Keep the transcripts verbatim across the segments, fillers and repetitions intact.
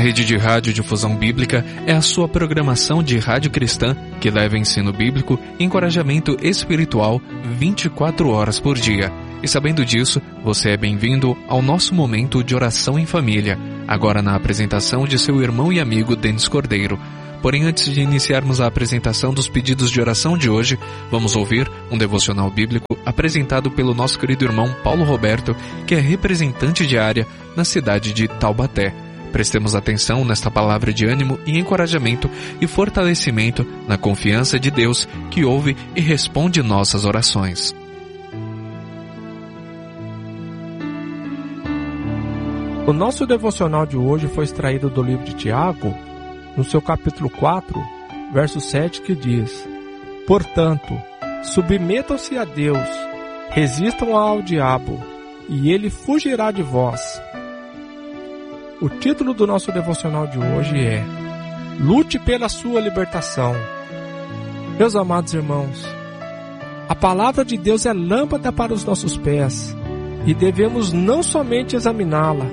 rede de rádio Difusão Bíblica é a sua programação de rádio cristã que leva ensino bíblico e encorajamento espiritual vinte e quatro horas por dia. E sabendo disso, você é bem-vindo ao nosso momento de oração em família, agora na apresentação de seu irmão e amigo Denis Cordeiro. Porém, antes de iniciarmos a apresentação dos pedidos de oração de hoje, vamos ouvir um devocional bíblico apresentado pelo nosso querido irmão Paulo Roberto, que é representante de área na cidade de Taubaté. Prestemos atenção nesta palavra de ânimo e encorajamento e fortalecimento na confiança de Deus que ouve e responde nossas orações. O nosso devocional de hoje foi extraído do livro de Tiago, no seu capítulo quatro, verso sete, que diz: Portanto, submetam-se a Deus, resistam ao diabo, e ele fugirá de vós. O título do nosso devocional de hoje é Lute pela sua libertação. Meus amados irmãos, a palavra de Deus é lâmpada para os nossos pés, e devemos não somente examiná-la,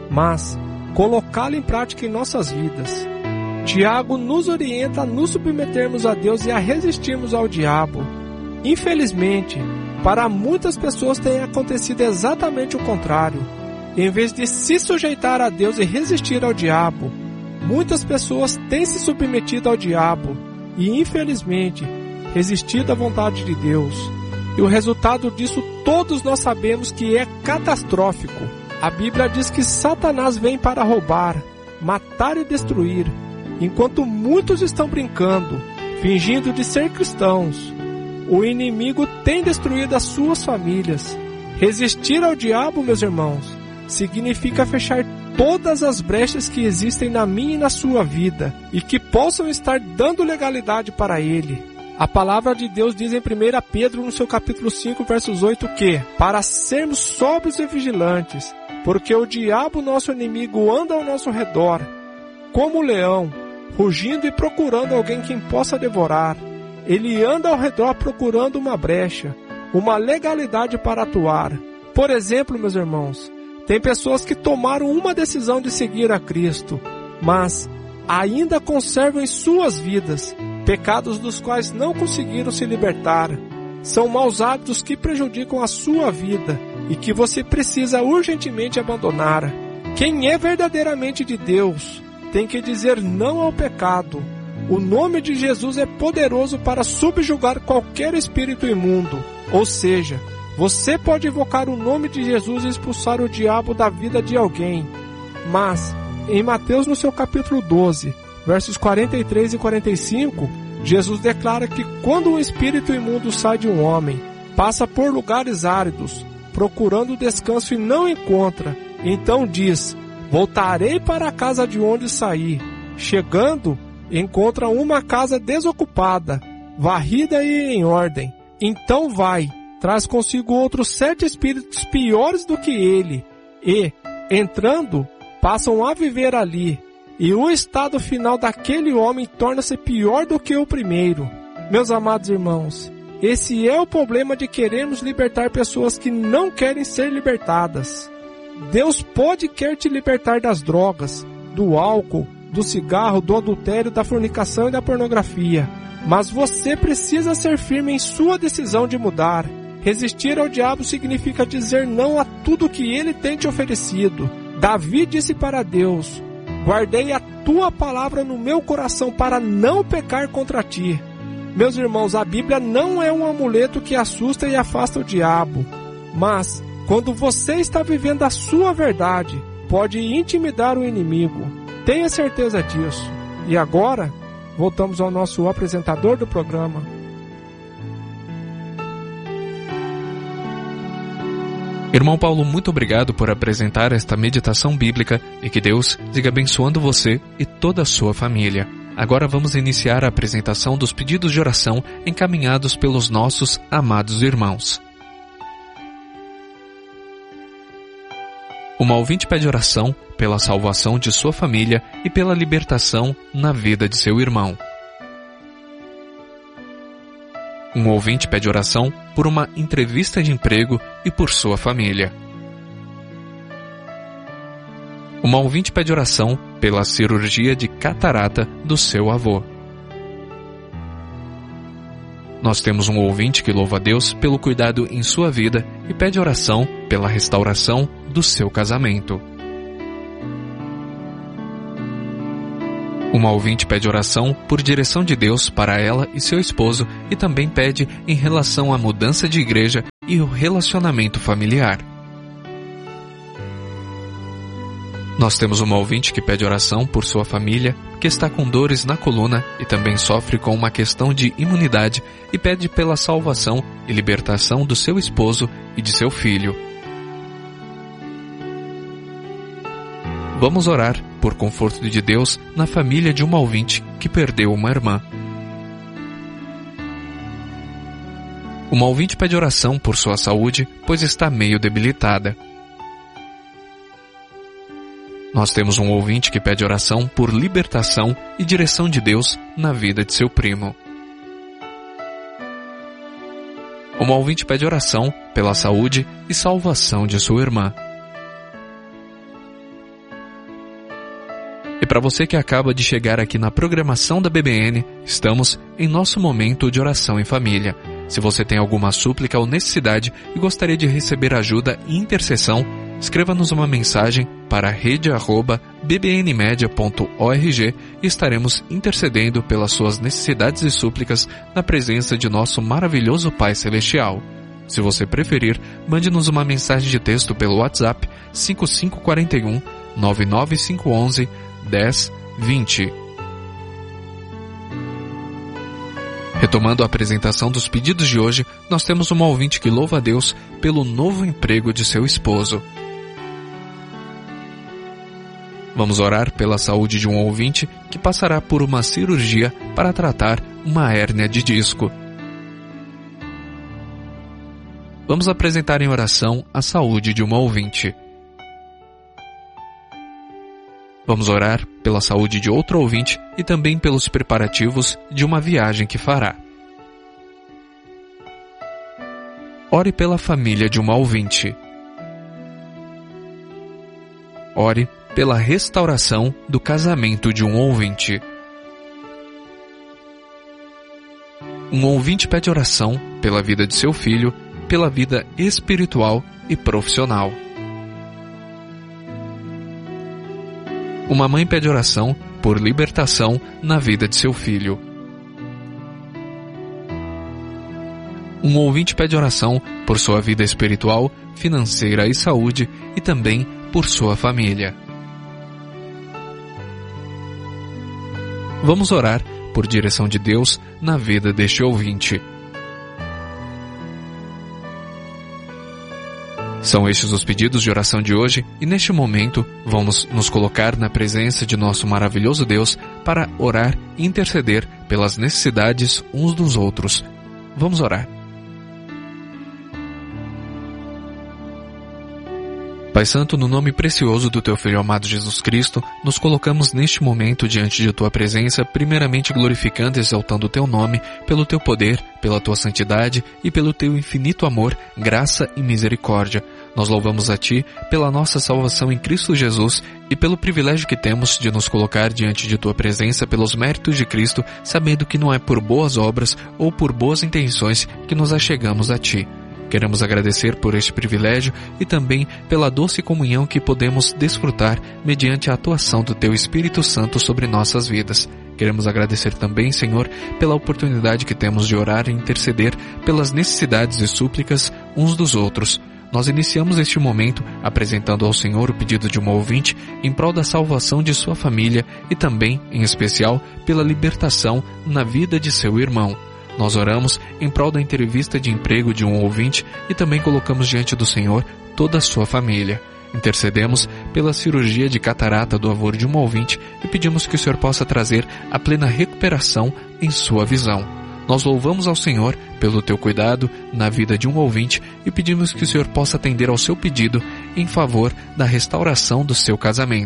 mas colocá-la em prática em nossas vidas. Tiago nos orienta a nos submetermos a Deus e a resistirmos ao diabo. Infelizmente, para muitas pessoas tem acontecido exatamente o contrário. Em vez de se sujeitar a Deus e resistir ao diabo, muitas pessoas têm se submetido ao diabo e, infelizmente, resistido à vontade de Deus. E o resultado disso todos nós sabemos que é catastrófico. A Bíblia diz que Satanás vem para roubar, matar e destruir, enquanto muitos estão brincando, fingindo de ser cristãos. O inimigo tem destruído as suas famílias. Resistir ao diabo, meus irmãos, significa fechar todas as brechas que existem na minha e na sua vida e que possam estar dando legalidade para ele. A palavra de Deus diz em primeira Pedro, no seu capítulo cinco, versos oito, que para sermos sóbrios e vigilantes, porque o diabo, nosso inimigo, anda ao nosso redor, como um leão, rugindo e procurando alguém quem possa devorar. Ele anda ao redor procurando uma brecha, uma legalidade para atuar. Por exemplo, meus irmãos, tem pessoas que tomaram uma decisão de seguir a Cristo, mas ainda conservam em suas vidas pecados dos quais não conseguiram se libertar. São maus hábitos que prejudicam a sua vida e que você precisa urgentemente abandonar. Quem é verdadeiramente de Deus tem que dizer não ao pecado. O nome de Jesus é poderoso para subjugar qualquer espírito imundo. Ou seja, você pode invocar o nome de Jesus e expulsar o diabo da vida de alguém. Mas, em Mateus, no seu capítulo doze, versos quarenta e três e quarenta e cinco, Jesus declara que quando um espírito imundo sai de um homem, passa por lugares áridos, procurando descanso e não encontra, então diz: voltarei para a casa de onde saí. Chegando, encontra uma casa desocupada, varrida e em ordem. Então vai, traz consigo outros sete espíritos piores do que ele, e, entrando, passam a viver ali, e o estado final daquele homem torna-se pior do que o primeiro. Meus amados irmãos, esse é o problema de querermos libertar pessoas que não querem ser libertadas. Deus pode quer te libertar das drogas, do álcool, do cigarro, do adultério, da fornicação e da pornografia. Mas você precisa ser firme em sua decisão de mudar. Resistir ao diabo significa dizer não a tudo que ele tem te oferecido. Davi disse para Deus: guardei a tua palavra no meu coração para não pecar contra ti. Meus irmãos, a Bíblia não é um amuleto que assusta e afasta o diabo. Mas, quando você está vivendo a sua verdade, pode intimidar o inimigo. Tenha certeza disso. E agora, voltamos ao nosso apresentador do programa. Irmão Paulo, muito obrigado por apresentar esta meditação bíblica e que Deus siga abençoando você e toda a sua família. Agora vamos iniciar a apresentação dos pedidos de oração encaminhados pelos nossos amados irmãos. Uma ouvinte pede oração pela salvação de sua família e pela libertação na vida de seu irmão. Um ouvinte pede oração por uma entrevista de emprego e por sua família. Uma ouvinte pede oração pela cirurgia de catarata do seu avô. Nós temos um ouvinte que louva a Deus pelo cuidado em sua vida e pede oração pela restauração do seu casamento. Uma ouvinte pede oração por direção de Deus para ela e seu esposo e também pede em relação à mudança de igreja e o relacionamento familiar. Nós temos uma ouvinte que pede oração por sua família, que está com dores na coluna e também sofre com uma questão de imunidade e pede pela salvação e libertação do seu esposo e de seu filho. Vamos orar por conforto de Deus na família de uma ouvinte que perdeu uma irmã. Uma ouvinte pede oração por sua saúde, pois está meio debilitada. Nós temos um ouvinte que pede oração por libertação e direção de Deus na vida de seu primo. Uma ouvinte pede oração pela saúde e salvação de sua irmã. E para você que acaba de chegar aqui na programação da B B N, estamos em nosso momento de oração em família. Se você tem alguma súplica ou necessidade e gostaria de receber ajuda e intercessão, escreva-nos uma mensagem para rede arroba b b n media ponto org e estaremos intercedendo pelas suas necessidades e súplicas na presença de nosso maravilhoso Pai Celestial. Se você preferir, mande-nos uma mensagem de texto pelo WhatsApp cinco cinco quatro um, nove nove cinco um um, um zero dois zero. Retomando a apresentação dos pedidos de hoje, nós temos uma ouvinte que louva a Deus pelo novo emprego de seu esposo. Vamos orar pela saúde de um ouvinte que passará por uma cirurgia para tratar uma hérnia de disco. Vamos apresentar em oração a saúde de uma ouvinte. Vamos orar pela saúde de outro ouvinte e também pelos preparativos de uma viagem que fará. Ore pela família de uma ouvinte. Ore pela restauração do casamento de um ouvinte. Um ouvinte pede oração pela vida de seu filho, pela vida espiritual e profissional. Uma mãe pede oração por libertação na vida de seu filho. Um ouvinte pede oração por sua vida espiritual, financeira e saúde e também por sua família. Vamos orar por direção de Deus na vida deste ouvinte. São estes os pedidos de oração de hoje e neste momento vamos nos colocar na presença de nosso maravilhoso Deus para orar e interceder pelas necessidades uns dos outros. Vamos orar. Pai Santo, no nome precioso do Teu Filho amado Jesus Cristo, nos colocamos neste momento diante de Tua presença, primeiramente glorificando e exaltando o Teu nome, pelo Teu poder, pela Tua santidade e pelo Teu infinito amor, graça e misericórdia. Nós louvamos a Ti pela nossa salvação em Cristo Jesus e pelo privilégio que temos de nos colocar diante de Tua presença pelos méritos de Cristo, sabendo que não é por boas obras ou por boas intenções que nos achegamos a Ti. Queremos agradecer por este privilégio e também pela doce comunhão que podemos desfrutar mediante a atuação do Teu Espírito Santo sobre nossas vidas. Queremos agradecer também, Senhor, pela oportunidade que temos de orar e interceder pelas necessidades e súplicas uns dos outros. Nós iniciamos este momento apresentando ao Senhor o pedido de uma ouvinte em prol da salvação de sua família e também, em especial, pela libertação na vida de seu irmão. Nós oramos em prol da entrevista de emprego de um ouvinte e também colocamos diante do Senhor toda a sua família. Intercedemos pela cirurgia de catarata do avô de um ouvinte e pedimos que o Senhor possa trazer a plena recuperação em sua visão. Nós louvamos ao Senhor pelo Teu cuidado na vida de um ouvinte e pedimos que o Senhor possa atender ao seu pedido em favor da restauração do seu casamento.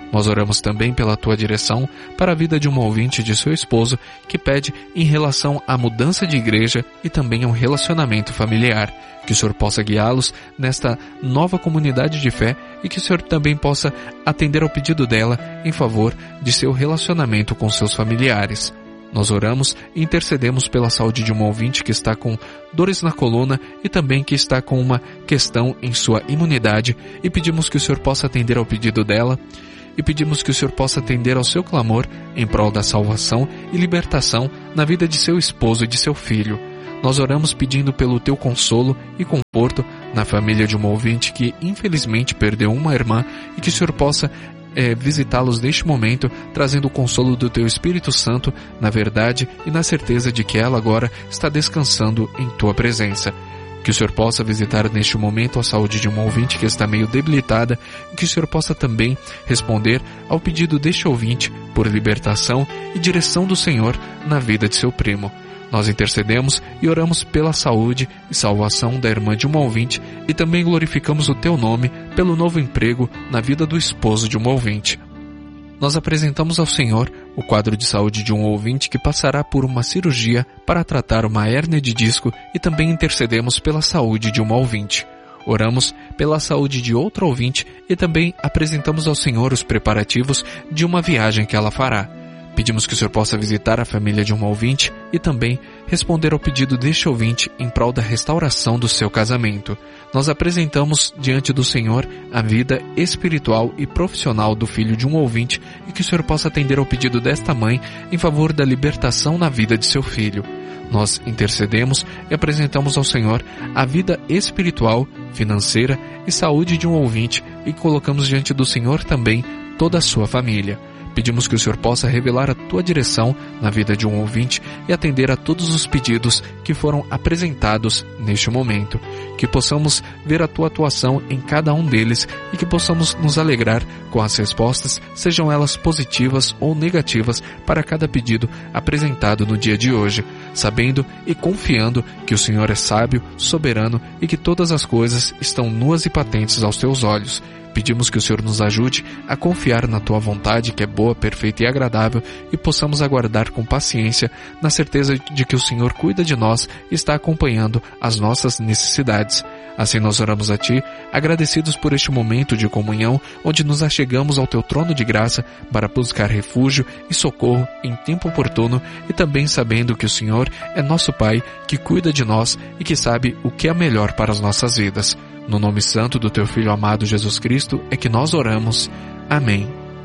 Nós oramos também pela tua direção para a vida de uma ouvinte de seu esposo que pede em relação à mudança de igreja e também ao relacionamento familiar. Que o Senhor possa guiá-los nesta nova comunidade de fé e que o Senhor também possa atender ao pedido dela em favor de seu relacionamento com seus familiares. Nós oramos e intercedemos pela saúde de um ouvinte que está com dores na coluna e também que está com uma questão em sua imunidade e pedimos que o Senhor possa atender ao pedido dela e pedimos que o Senhor possa atender ao seu clamor em prol da salvação e libertação na vida de seu esposo e de seu filho. Nós oramos pedindo pelo teu consolo e conforto na família de um ouvinte que infelizmente perdeu uma irmã e que o Senhor possa é, visitá-los neste momento, trazendo o consolo do teu Espírito Santo na verdade e na certeza de que ela agora está descansando em tua presença. Que o Senhor possa visitar neste momento a saúde de um ouvinte que está meio debilitada e que o Senhor possa também responder ao pedido deste ouvinte por libertação e direção do Senhor na vida de seu primo. Nós intercedemos e oramos pela saúde e salvação da irmã de uma ouvinte e também glorificamos o teu nome pelo novo emprego na vida do esposo de uma ouvinte. Nós apresentamos ao Senhor o quadro de saúde de um ouvinte que passará por uma cirurgia para tratar uma hérnia de disco e também intercedemos pela saúde de uma ouvinte. Oramos pela saúde de outra ouvinte e também apresentamos ao Senhor os preparativos de uma viagem que ela fará. Pedimos que o Senhor possa visitar a família de um ouvinte e também responder ao pedido deste ouvinte em prol da restauração do seu casamento. Nós apresentamos diante do Senhor a vida espiritual e profissional do filho de um ouvinte e que o Senhor possa atender ao pedido desta mãe em favor da libertação na vida de seu filho. Nós intercedemos e apresentamos ao Senhor a vida espiritual, financeira e saúde de um ouvinte e colocamos diante do Senhor também toda a sua família. Pedimos que o Senhor possa revelar a tua direção na vida de um ouvinte e atender a todos os pedidos que foram apresentados neste momento. Que possamos ver a tua atuação em cada um deles e que possamos nos alegrar com as respostas, sejam elas positivas ou negativas, para cada pedido apresentado no dia de hoje, sabendo e confiando que o Senhor é sábio, soberano e que todas as coisas estão nuas e patentes aos teus olhos. Pedimos que o Senhor nos ajude a confiar na tua vontade, que é boa, perfeita e agradável, e possamos aguardar com paciência, na certeza de que o Senhor cuida de nós e está acompanhando as nossas necessidades. Assim nós oramos a Ti, agradecidos por este momento de comunhão, onde nos achegamos ao Teu trono de graça para buscar refúgio e socorro em tempo oportuno e também sabendo que o Senhor é nosso Pai, que cuida de nós e que sabe o que é melhor para as nossas vidas. No nome santo do Teu Filho amado Jesus Cristo é que nós oramos. Amém.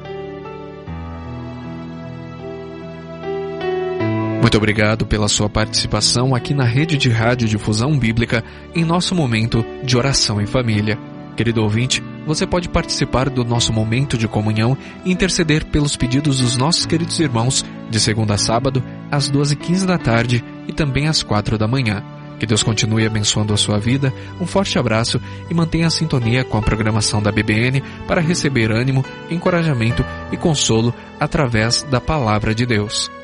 Muito obrigado pela sua participação aqui na Rede de Rádio Difusão Bíblica em nosso momento de oração em família. Querido ouvinte, você pode participar do nosso momento de comunhão e interceder pelos pedidos dos nossos queridos irmãos de segunda a sábado, às duas e quinze da tarde e também às quatro da manhã. Que Deus continue abençoando a sua vida, um forte abraço e mantenha a sintonia com a programação da B B N para receber ânimo, encorajamento e consolo através da Palavra de Deus.